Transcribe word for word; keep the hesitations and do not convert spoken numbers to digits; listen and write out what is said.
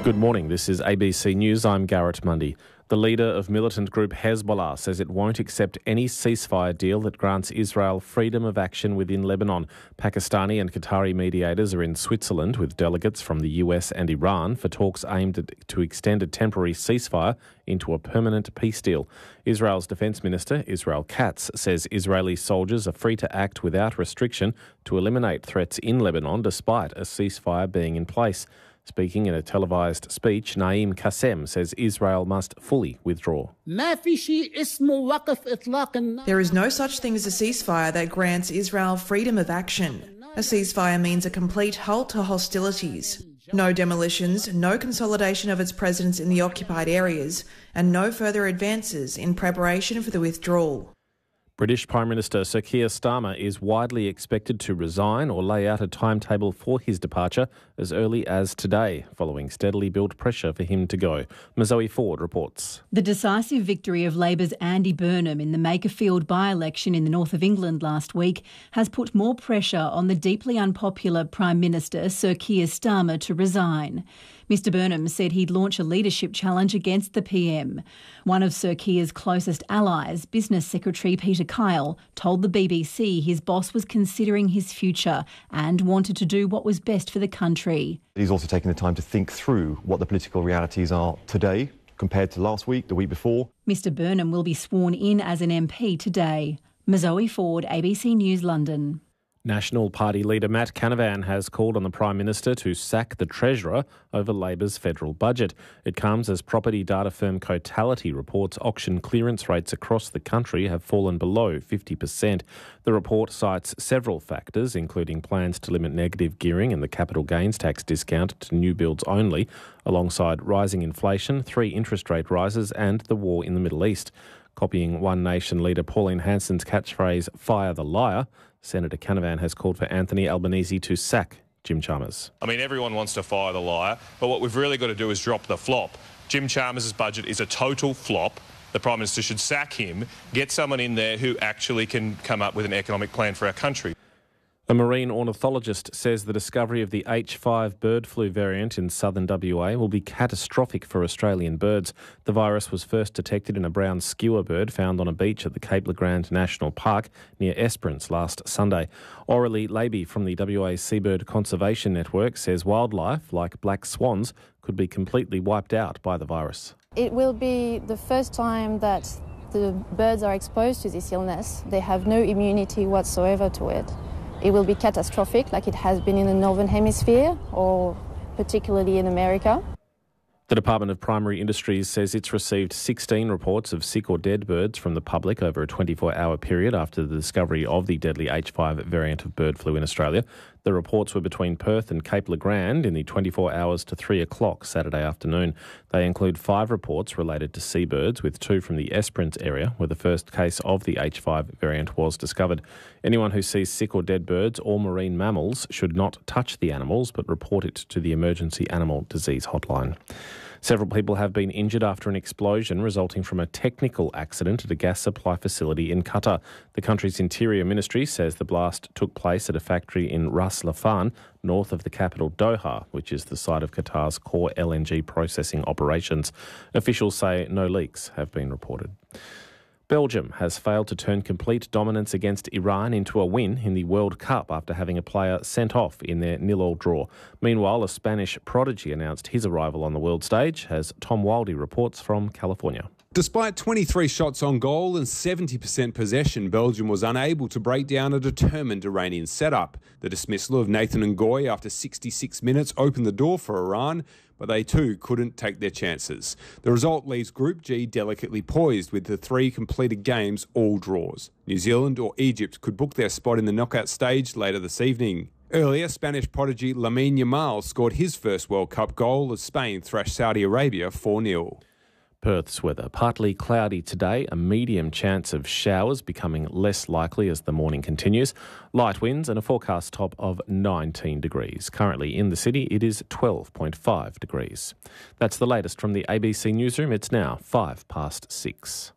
Good morning, this is A B C News, I'm Garrett Mundy. The leader of militant group Hezbollah says it won't accept any ceasefire deal that grants Israel freedom of action within Lebanon. Pakistani and Qatari mediators are in Switzerland with delegates from the U S and Iran for talks aimed at, to extend a temporary ceasefire into a permanent peace deal. Israel's Defence Minister, Israel Katz, says Israeli soldiers are free to act without restriction to eliminate threats in Lebanon despite a ceasefire being in place. Speaking in a televised speech, Naim Qassem says Israel must fully withdraw. There is no such thing as a ceasefire that grants Israel freedom of action. A ceasefire means a complete halt to hostilities. No demolitions, no consolidation of its presence in the occupied areas, and no further advances in preparation for the withdrawal. British Prime Minister Sir Keir Starmer is widely expected to resign or lay out a timetable for his departure as early as today, following steadily built pressure for him to go. Mazoe Ford reports. The decisive victory of Labor's Andy Burnham in the Makerfield by-election in the north of England last week has put more pressure on the deeply unpopular Prime Minister Sir Keir Starmer to resign. Mister Burnham said he'd launch a leadership challenge against the P M. One of Sir Keir's closest allies, Business Secretary Peter Kyle, told the B B C his boss was considering his future and wanted to do what was best for the country. He's also taken the time to think through what the political realities are today compared to last week, the week before. Mister Burnham will be sworn in as an M P today. Mazoe Ford, A B C News, London. National Party leader Matt Canavan has called on the Prime Minister to sack the Treasurer over Labor's federal budget. It comes as property data firm Cotality reports auction clearance rates across the country have fallen below fifty percent. The report cites several factors, including plans to limit negative gearing and the capital gains tax discount to new builds only, alongside rising inflation, three interest rate rises and the war in the Middle East. Copying One Nation leader Pauline Hanson's catchphrase, "Fire the liar," Senator Canavan has called for Anthony Albanese to sack Jim Chalmers. I mean, everyone wants to fire the liar, but what we've really got to do is drop the flop. Jim Chalmers' budget is a total flop. The Prime Minister should sack him, get someone in there who actually can come up with an economic plan for our country. A marine ornithologist says the discovery of the H five bird flu variant in southern W A will be catastrophic for Australian birds. The virus was first detected in a brown skewer bird found on a beach at the Cape Legrand National Park near Esperance last Sunday. Aurelie Leiby from the W A Seabird Conservation Network says wildlife, like black swans, could be completely wiped out by the virus. It will be the first time that the birds are exposed to this illness. They have no immunity whatsoever to it. It will be catastrophic, like it has been in the Northern Hemisphere, or particularly in America. The Department of Primary Industries says it's received sixteen reports of sick or dead birds from the public over a twenty-four hour period after the discovery of the deadly H five variant of bird flu in Australia. The reports were between Perth and Cape Legrand in the twenty-four hours to three o'clock Saturday afternoon. They include five reports related to seabirds, with two from the Esperance area, where the first case of the H five variant was discovered. Anyone who sees sick or dead birds or marine mammals should not touch the animals, but report it to the Emergency Animal Disease Hotline. Several people have been injured after an explosion resulting from a technical accident at a gas supply facility in Qatar. The country's Interior Ministry says the blast took place at a factory in Ras Laffan, north of the capital Doha, which is the site of Qatar's core L N G processing operations. Officials say no leaks have been reported. Belgium has failed to turn complete dominance against Iran into a win in the World Cup after having a player sent off in their nil-all draw. Meanwhile, a Spanish prodigy announced his arrival on the world stage, as Tom Wildey reports from California. Despite twenty-three shots on goal and seventy percent possession, Belgium was unable to break down a determined Iranian setup. The dismissal of Nathan Ngoy after sixty-six minutes opened the door for Iran, but they too couldn't take their chances. The result leaves Group G delicately poised with the three completed games all draws. New Zealand or Egypt could book their spot in the knockout stage later this evening. Earlier, Spanish prodigy Lamine Yamal scored his first World Cup goal as Spain thrashed Saudi Arabia four nil. Perth's weather. Partly cloudy today, a medium chance of showers becoming less likely as the morning continues. Light winds and a forecast top of nineteen degrees. Currently in the city, it is twelve point five degrees. That's the latest from the A B C Newsroom. It's now five past six.